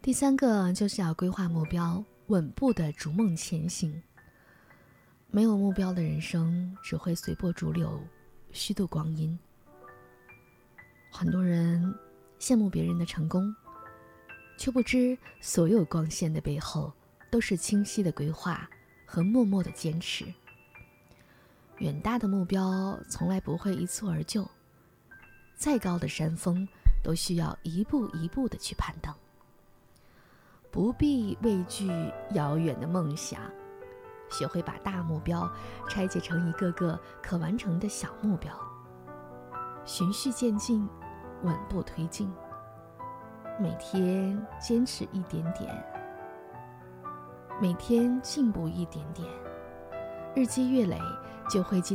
第三个就是要规划目标，稳步地逐梦前行。没有目标的人生只会随波逐流，虚度光阴。很多人羡慕别人的成功，却不知所有光鲜的背后都是清晰的规划和默默的坚持。远大的目标从来不会一蹴而就，再高的山峰都需要一步一步的去攀登。不必畏惧遥远的梦想，学会把大目标拆解成一个个可完成的小目标，循序渐进，稳步推进，每天坚持一点点，每天进步一点点，日积月累就会积